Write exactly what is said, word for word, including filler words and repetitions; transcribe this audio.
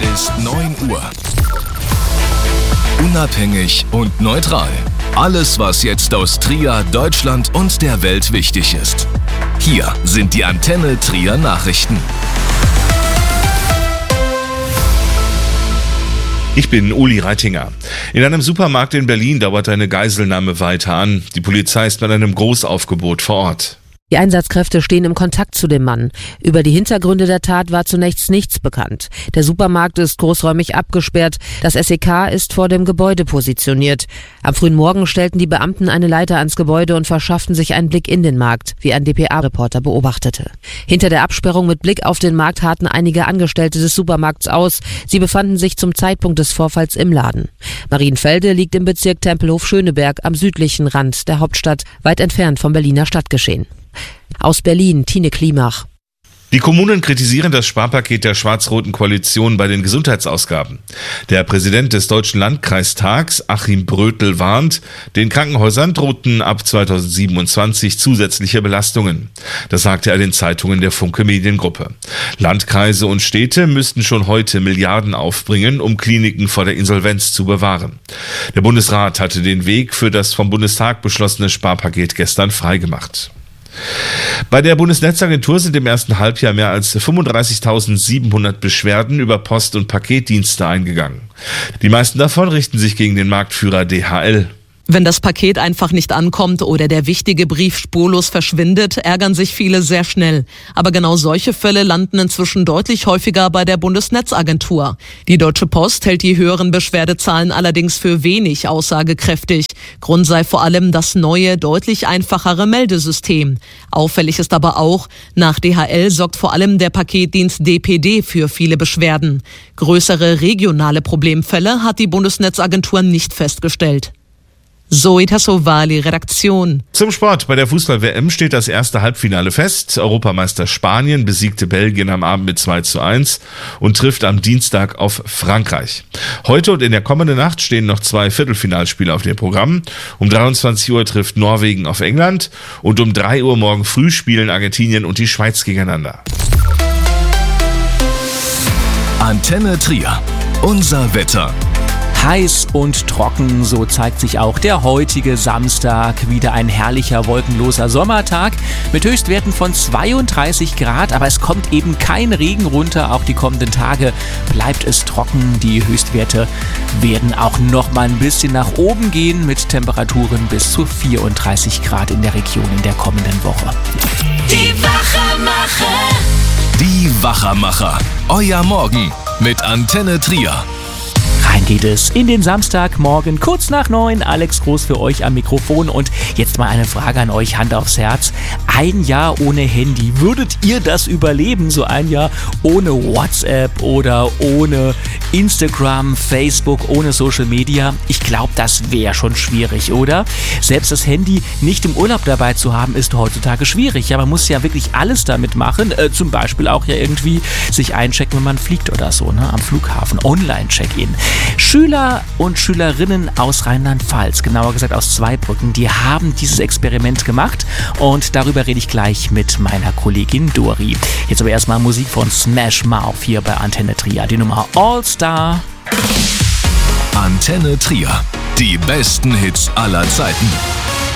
ist neun Uhr. Unabhängig und neutral. Alles, was jetzt aus Trier, Deutschland und der Welt wichtig ist. Hier sind die Antenne Trier Nachrichten. Ich bin Uli Reitinger. In einem Supermarkt in Berlin dauert eine Geiselnahme weiter an. Die Polizei ist mit einem Großaufgebot vor Ort. Die Einsatzkräfte stehen im Kontakt zu dem Mann. Über die Hintergründe der Tat war zunächst nichts bekannt. Der Supermarkt ist großräumig abgesperrt. Das S E K ist vor dem Gebäude positioniert. Am frühen Morgen stellten die Beamten eine Leiter ans Gebäude und verschafften sich einen Blick in den Markt, wie ein D P A-Reporter beobachtete. Hinter der Absperrung mit Blick auf den Markt harrten einige Angestellte des Supermarkts aus. Sie befanden sich zum Zeitpunkt des Vorfalls im Laden. Marienfelde liegt im Bezirk Tempelhof-Schöneberg am südlichen Rand der Hauptstadt, weit entfernt vom Berliner Stadtgeschehen. Aus Berlin, Tine Klimach. Die Kommunen kritisieren das Sparpaket der schwarz-roten Koalition bei den Gesundheitsausgaben. Der Präsident des Deutschen Landkreistags, Achim Brötel, warnt, den Krankenhäusern drohten ab zweitausendsiebenundzwanzig zusätzliche Belastungen. Das sagte er den Zeitungen der Funke Mediengruppe. Landkreise und Städte müssten schon heute Milliarden aufbringen, um Kliniken vor der Insolvenz zu bewahren. Der Bundesrat hatte den Weg für das vom Bundestag beschlossene Sparpaket gestern freigemacht. Bei der Bundesnetzagentur sind im ersten Halbjahr mehr als fünfunddreißigtausendsiebenhundert Beschwerden über Post- und Paketdienste eingegangen. Die meisten davon richten sich gegen den Marktführer D H L. Wenn das Paket einfach nicht ankommt oder der wichtige Brief spurlos verschwindet, ärgern sich viele sehr schnell. Aber genau solche Fälle landen inzwischen deutlich häufiger bei der Bundesnetzagentur. Die Deutsche Post hält die höheren Beschwerdezahlen allerdings für wenig aussagekräftig. Grund sei vor allem das neue, deutlich einfachere Meldesystem. Auffällig ist aber auch, nach D H L sorgt vor allem der Paketdienst D P D für viele Beschwerden. Größere regionale Problemfälle hat die Bundesnetzagentur nicht festgestellt. Zoe Tassovali, Redaktion. Zum Sport. Bei der Fußball-W M steht das erste Halbfinale fest. Europameister Spanien besiegte Belgien am Abend mit zwei zu eins und trifft am Dienstag auf Frankreich. Heute und in der kommenden Nacht stehen noch zwei Viertelfinalspiele auf dem Programm. Um dreiundzwanzig Uhr trifft Norwegen auf England und um drei Uhr morgen früh spielen Argentinien und die Schweiz gegeneinander. Antenne Trier. Unser Wetter. Heiß und trocken, so zeigt sich auch der heutige Samstag. Wieder ein herrlicher, wolkenloser Sommertag mit Höchstwerten von zweiunddreißig Grad. Aber es kommt eben kein Regen runter. Auch die kommenden Tage bleibt es trocken. Die Höchstwerte werden auch noch mal ein bisschen nach oben gehen mit Temperaturen bis zu vierunddreißig Grad in der Region in der kommenden Woche. Die Wachermacher. Die Wachermacher. Euer Morgen mit Antenne Trier. Rein geht es in den Samstagmorgen, kurz nach neun. Alex Groß für euch am Mikrofon. Und jetzt mal eine Frage an euch, Hand aufs Herz. Ein Jahr ohne Handy, würdet ihr das überleben? So ein Jahr ohne WhatsApp oder ohne Instagram, Facebook, ohne Social Media? Ich glaube, das wäre schon schwierig, oder? Selbst das Handy nicht im Urlaub dabei zu haben, ist heutzutage schwierig. Ja, man muss ja wirklich alles damit machen. Äh, zum Beispiel auch ja irgendwie sich einchecken, wenn man fliegt oder so, ne? Am Flughafen. Online-Check-In. Schüler und Schülerinnen aus Rheinland-Pfalz, genauer gesagt aus Zweibrücken, die haben dieses Experiment gemacht und darüber rede ich gleich mit meiner Kollegin Dori. Jetzt aber erstmal Musik von Smash Mouth hier bei Antenne Trier, die Nummer All Star. Antenne Trier, die besten Hits aller Zeiten.